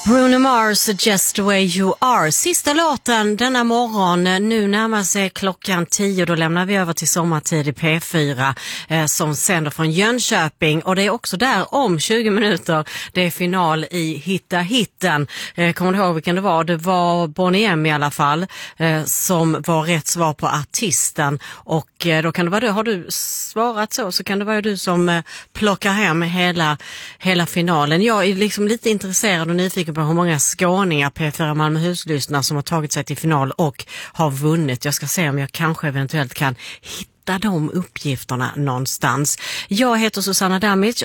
Bruno Mars, Just the way you are. Sista låten denna morgon. Nu närmar sig klockan 10. Då lämnar vi över till sommartid i P4 som sänder från Jönköping. Och det är också där om 20 minuter. Det är final i Hitta hitten. Kommer du ihåg vilken det var? Det var Bonnie M i alla fall som var rätt svar på artisten. Och då kan det vara du. Har du svarat så kan det vara du som plockar hem hela finalen. Jag är liksom lite intresserad och nyfiken på hur många skåningar P4 Malmöhus-lyssnare som har tagit sig till final och har vunnit. Jag ska se om jag kanske eventuellt kan hitta de uppgifterna någonstans. Jag heter Susanna Damic